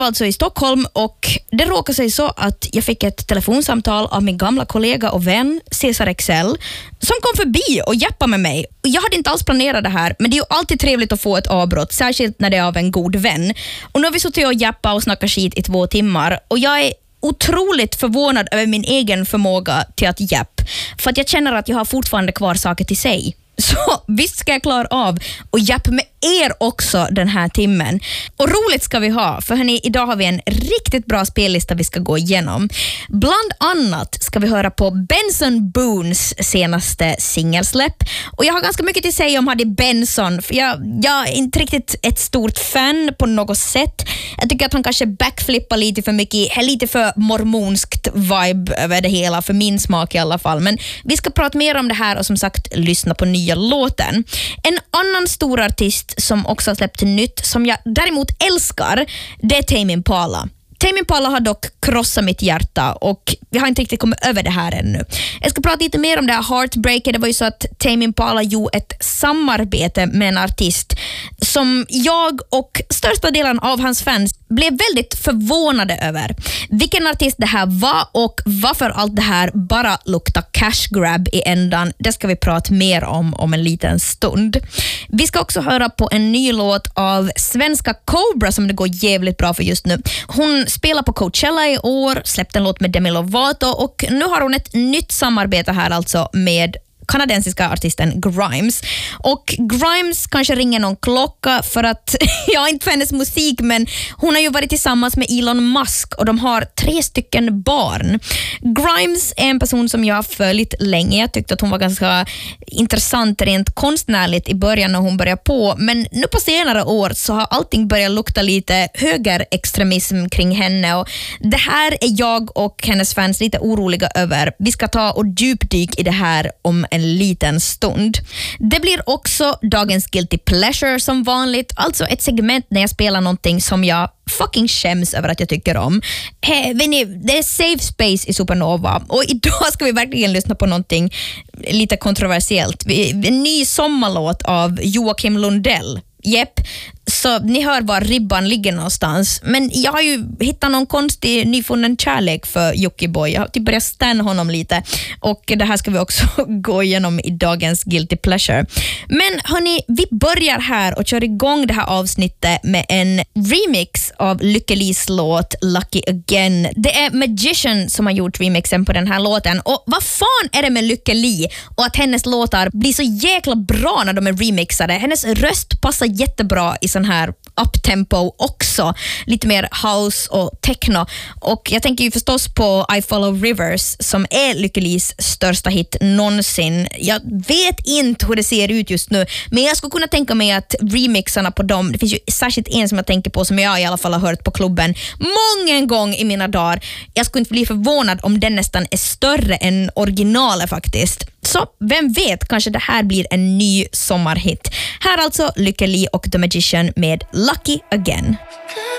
Alltså i Stockholm, och det råkade sig så att jag fick ett telefonsamtal av min gamla kollega och vän Cesar Excel som kom förbi och jappade med mig. Och jag hade inte alls planerat det här, men det är ju alltid trevligt att få ett avbrott, särskilt när det är av en god vän. Och nu har vi suttit och jappat och snackat skit i 2 timmar, och jag är otroligt förvånad över min egen förmåga till att japp, för att jag känner att jag har fortfarande kvar saker till sig. Så visst ska jag klara av och jappa med er också den här timmen. Och roligt ska vi ha, för hörni, idag har vi en riktigt bra spellista vi ska gå igenom. Bland annat ska vi höra på Benson Boones senaste singelsläpp. Och jag har ganska mycket att säga om Hardy Benson, för jag är inte riktigt ett stort fan på något sätt. Jag tycker att han kanske backflippar lite för mycket, lite för mormonskt vibe över det hela, för min smak i alla fall. Men vi ska prata mer om det här och som sagt lyssna på nya låten. En annan stor artist som också har släppt nytt som jag däremot älskar, det är Tame Impala. Tame Impala har dock krossat mitt hjärta och jag har inte riktigt kommit över det här ännu. Jag ska prata lite mer om det här Heartbreaker. Det var ju så att Tame Impala gjorde ett samarbete med en artist som jag och största delen av hans fans blev väldigt förvånade över. Vilken artist det här var och varför allt det här bara luktar cash grab i ändan, det ska vi prata mer om en liten stund. Vi ska också höra på en ny låt av svenska Cobra som det går jävligt bra för just nu. Hon spelar på Coachella i år, släppte en låt med Demi Lovato och nu har hon ett nytt samarbete här alltså med kanadensiska artisten Grimes. Och Grimes kanske ringer någon klocka för att jag är inte för hennes musik, men hon har ju varit tillsammans med Elon Musk och de har 3 stycken barn. Grimes är en person som jag har följt länge. Jag tyckte att hon var ganska intressant rent konstnärligt i början när hon började på, men nu på senare år så har allting börjat lukta lite högerextremism kring henne och det här är jag och hennes fans lite oroliga över. Vi ska ta och djupdyk i det här om en liten stund. Det blir också dagens Guilty Pleasure som vanligt, alltså ett segment när jag spelar någonting som jag fucking skäms över att jag tycker om. Det är safe space i Supernova och idag ska vi verkligen lyssna på någonting lite kontroversiellt. En ny sommarlåt av Joakim Lundell. Jepp, så ni hör var ribban ligger någonstans. Men jag har ju hittat någon konstig nyfunnen kärlek för Jockiboi. Jag har typ börjat stanna honom lite. Och det här ska vi också gå igenom i dagens Guilty Pleasure. Men hörni, vi börjar här och kör igång det här avsnittet med en remix av Lykke Lis låt Lucky Again. Det är Magician som har gjort remixen på den här låten. Och vad fan är det med Lykke Li och att hennes låtar blir så jäkla bra när de är remixade. Hennes röst passar jättebra i sån här uptempo också. Lite mer house och techno. Och jag tänker ju förstås på I Follow Rivers som är Lykke Lis största hit någonsin. Jag vet inte hur det ser ut just nu, men jag skulle kunna tänka mig att remixarna på dem, det finns ju särskilt en som jag tänker på som jag i alla fall har hört på klubben många gånger i mina dagar. Jag skulle inte bli förvånad om den nästan är större än originalet faktiskt. Så vem vet, kanske det här blir en ny sommarhit. Här alltså Lykke Li och The Magician med Lucky Again.